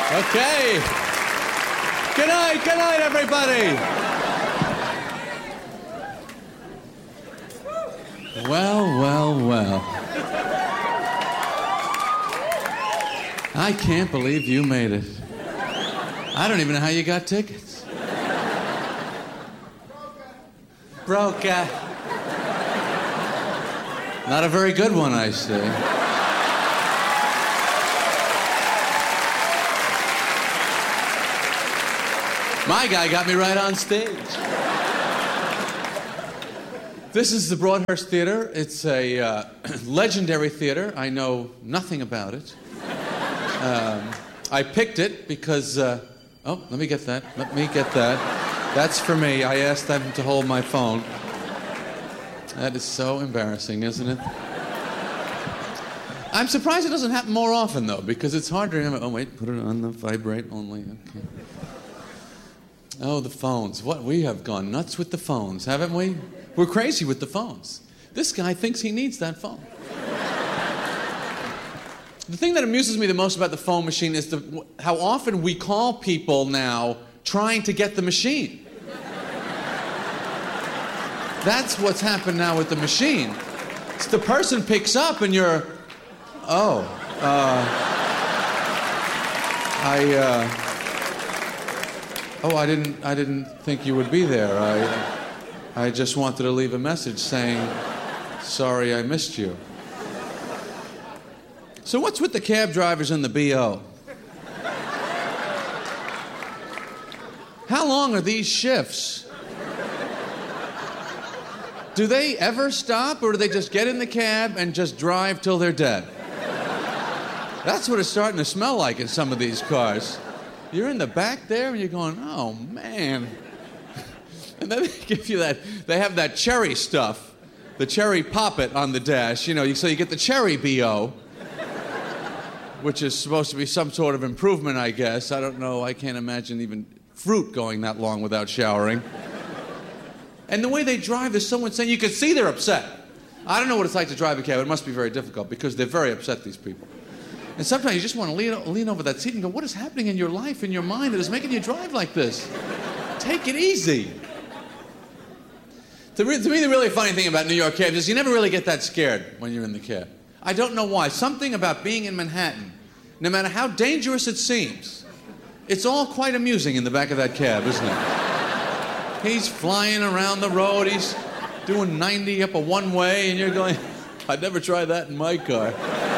Okay. Good night, everybody. Well. I can't believe you made it. I don't even know how you got tickets. Broca. Not a very good one, I see. My guy got me right on stage. This is the Broadhurst Theater. It's a legendary theater. I know nothing about it. I picked it because... let me get that. That's for me. I asked them to hold my phone. That is so embarrassing, isn't it? I'm surprised it doesn't happen more often, though, because it's hard to remember. Oh, wait, put it on the vibrate only. Okay. Oh, the phones. What? We have gone nuts with the phones, haven't we? We're crazy with the phones. This guy thinks he needs that phone. The thing that amuses me the most about the phone machine is how often we call people now trying to get the machine. That's what's happened now with the machine. It's the person picks up and you're, I didn't think you would be there. I just wanted to leave a message saying, sorry I missed you. So what's with the cab drivers and the BO? How long are these shifts? Do they ever stop, or do they just get in the cab and just drive till they're dead? That's what it's starting to smell like in some of these cars. You're in the back there and you're going, oh, man. And then they give you that, they have that cherry stuff, the cherry poppet on the dash, so you get the cherry BO, which is supposed to be some sort of improvement, I guess. I don't know, I can't imagine even fruit going that long without showering. And the way they drive, there's someone saying, you can see they're upset. I don't know what it's like to drive a cab. It must be very difficult because they're very upset, these people. And sometimes you just want to lean over that seat and go, what is happening in your life, in your mind that is making you drive like this? Take it easy. To me, the really funny thing about New York cabs is you never really get that scared when you're in the cab. I don't know why. Something about being in Manhattan, no matter how dangerous it seems, it's all quite amusing in the back of that cab, isn't it? He's flying around the road. He's doing 90 up a one-way, and you're going, I'd never try that in my car.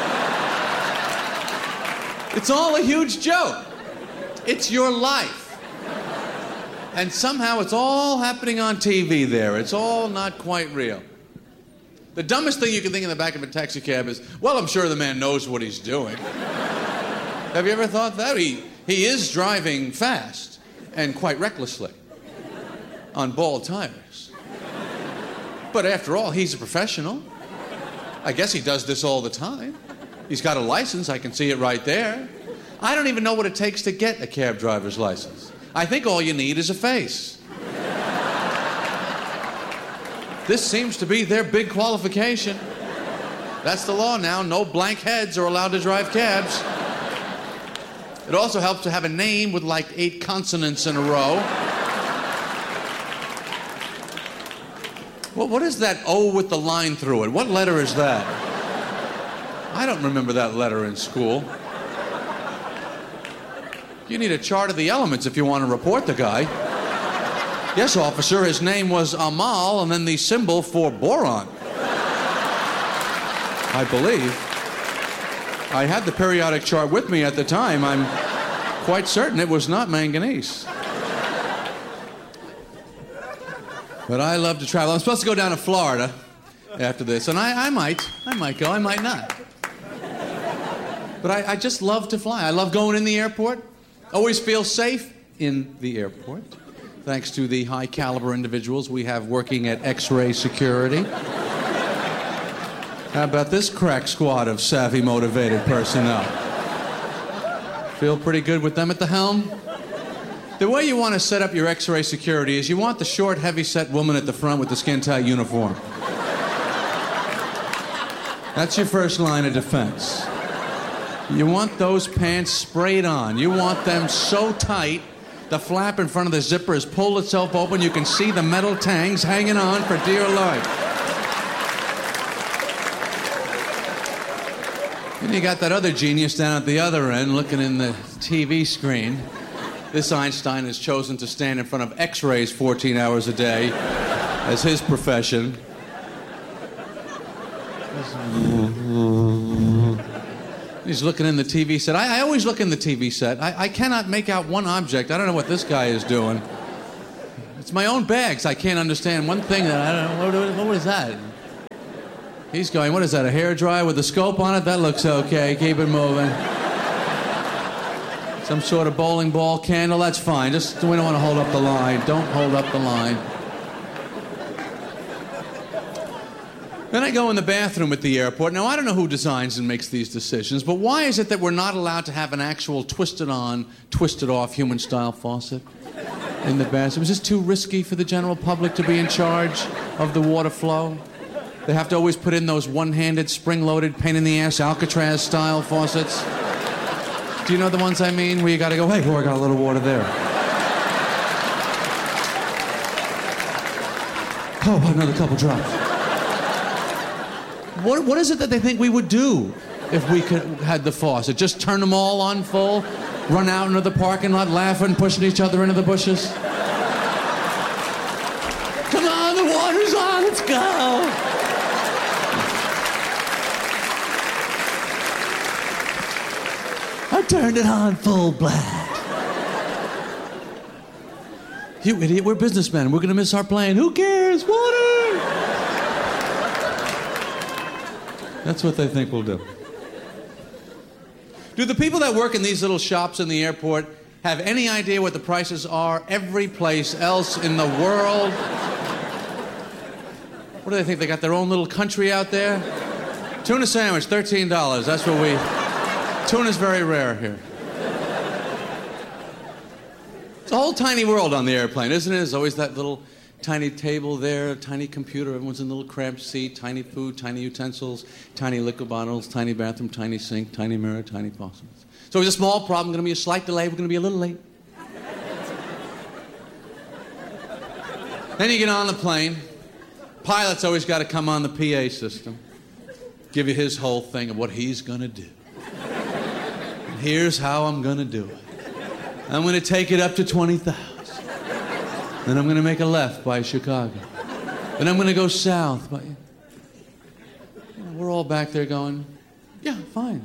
It's all a huge joke. It's your life. And somehow it's all happening on TV there. It's all not quite real. The dumbest thing you can think in the back of a taxi cab is, well, I'm sure the man knows what he's doing. Have you ever thought that? He is driving fast and quite recklessly on bald tires. But after all, he's a professional. I guess he does this all the time. He's got a license. I can see it right there. I don't even know what it takes to get a cab driver's license. I think all you need is a face. This seems to be their big qualification. That's the law now. No blank heads are allowed to drive cabs. It also helps to have a name with like 8 consonants in a row. Well, what is that O with the line through it? What letter is that? I don't remember that letter in school. You need a chart of the elements if you want to report the guy. Yes, officer, his name was Amal, and then the symbol for boron. I believe. I had the periodic chart with me at the time. I'm quite certain it was not manganese. But I love to travel. I'm supposed to go down to Florida after this, and I might go, I might not. But I just love to fly. I love going in the airport. Always feel safe in the airport, thanks to the high-caliber individuals we have working at X-Ray Security. How about this crack squad of savvy, motivated personnel? Feel pretty good with them at the helm? The way you want to set up your X-Ray Security is you want the short, heavy-set woman at the front with the skin-tight uniform. That's your first line of defense. You want those pants sprayed on. You want them so tight, the flap in front of the zipper has pulled itself open. You can see the metal tangs hanging on for dear life. And you got that other genius down at the other end looking in the TV screen. This Einstein has chosen to stand in front of X-rays 14 hours a day as his profession. He's looking in the TV set. I always look in the TV set. I cannot make out one object. I don't know what this guy is doing. It's my own bags. I can't understand one thing that I don't know. What is that? He's going, what is that, a hairdryer with a scope on it? That looks okay. Keep it moving. Some sort of bowling ball candle. That's fine. Just, we don't want to hold up the line. Don't hold up the line. Then I go in the bathroom at the airport. Now, I don't know who designs and makes these decisions, but why is it that we're not allowed to have an actual twisted-on, twisted-off human-style faucet in the bathroom? Is this too risky for the general public to be in charge of the water flow? They have to always put in those one-handed, spring-loaded, pain-in-the-ass Alcatraz-style faucets. Do you know the ones I mean? Where you got to go, hey, I got a little water there. Oh, another couple drops. What is it that they think we would do if we had the faucet? Just turn them all on full? Run out into the parking lot laughing, pushing each other into the bushes? Come on, the water's on, let's go! I turned it on full blast. You idiot, we're businessmen. We're going to miss our plane. Who cares? Water! That's what they think we'll do. Do the people that work in these little shops in the airport have any idea what the prices are every place else in the world? What do they think? They got their own little country out there? Tuna sandwich, $13. That's what we... Tuna's very rare here. It's a whole tiny world on the airplane, isn't it? There's always that little tiny table there, a tiny computer, everyone's in a little cramped seat, tiny food, tiny utensils, tiny liquor bottles, tiny bathroom, tiny sink, tiny mirror, tiny faucets. So it's a small problem, going to be a slight delay, we're going to be a little late. Then you get on the plane. Pilot's always got to come on the PA system, give you his whole thing of what he's going to do. And here's how I'm going to do it. I'm going to take it up to 20,000. Then I'm going to make a left by Chicago. Then I'm going to go south by... We're all back there going, yeah, fine.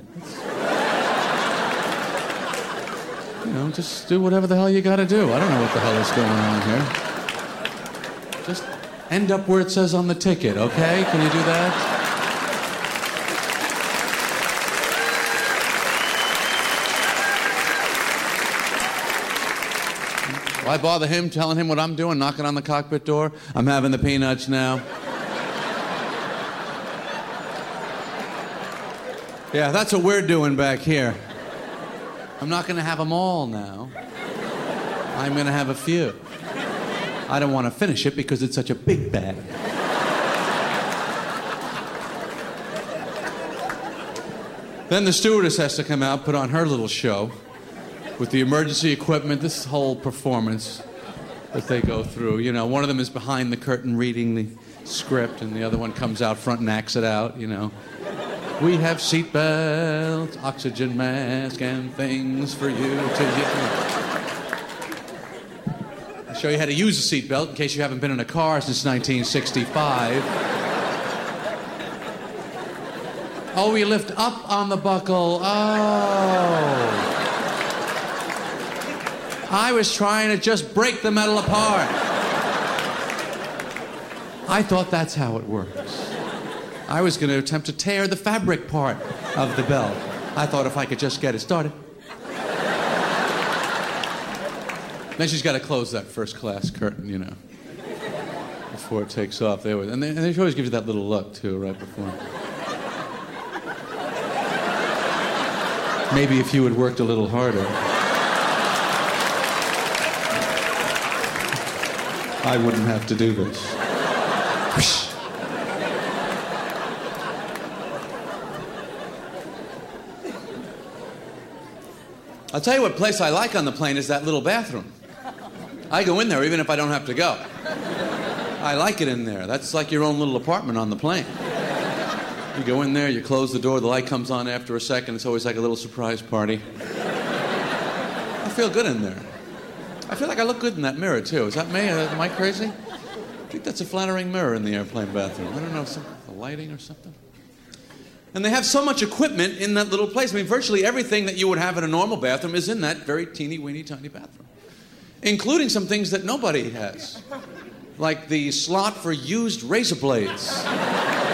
Just do whatever the hell you got to do. I don't know what the hell is going on here. Just end up where it says on the ticket, okay? Can you do that? Why bother him, telling him what I'm doing, knocking on the cockpit door? I'm having the peanuts now. Yeah, that's what we're doing back here. I'm not going to have them all now. I'm going to have a few. I don't want to finish it because it's such a big bag. Then the stewardess has to come out, put on her little show with the emergency equipment, this whole performance that they go through. You know, one of them is behind the curtain reading the script, and the other one comes out front and acts it out, you know. We have seat belts, oxygen mask, and things for you to use. I'll show you how to use a seat belt in case you haven't been in a car since 1965. Oh, we lift up on the buckle. Oh. I was trying to just break the metal apart. I thought that's how it works. I was going to attempt to tear the fabric part of the belt. I thought if I could just get it started. Then she's got to close that first class curtain, you know, before it takes off. And they always give you that little look, too, right before. Maybe if you had worked a little harder, I wouldn't have to do this. I'll tell you what place I like on the plane is that little bathroom. I go in there even if I don't have to go. I like it in there. That's like your own little apartment on the plane. You go in there, you close the door, the light comes on after a second. It's always like a little surprise party. I feel good in there. I feel like I look good in that mirror, too. Is that me? Am I crazy? I think that's a flattering mirror in the airplane bathroom. I don't know, the lighting or something. And they have so much equipment in that little place. I mean, virtually everything that you would have in a normal bathroom is in that very teeny, weeny, tiny bathroom. Including some things that nobody has. Like the slot for used razor blades.